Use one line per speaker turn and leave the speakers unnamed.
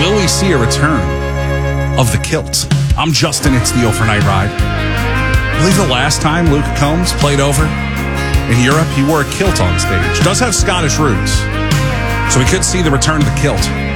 will we see a return of the kilt? I'm Justin. It's the Overnight Ride. I believe the last time Luke Combs played over in Europe, he wore a kilt on stage. Does have Scottish roots, so we could see the return of the kilt.